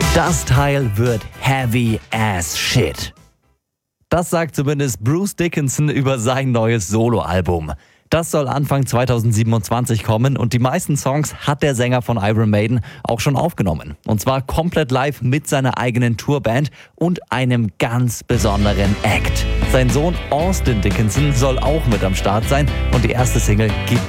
Das Teil wird heavy as shit. Das sagt zumindest Bruce Dickinson über sein neues Soloalbum. Das soll Anfang 2027 kommen und die meisten Songs hat der Sänger von Iron Maiden auch schon aufgenommen. Und zwar komplett live mit seiner eigenen Tourband und einem ganz besonderen Act. Sein Sohn Austin Dickinson soll auch mit am Start sein und die erste Single gibt